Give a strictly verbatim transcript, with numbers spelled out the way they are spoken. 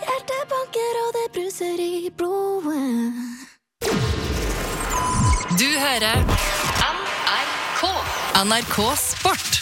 Hjertet banker og det bruser i blodet. Du hører N R K. N R K Sport.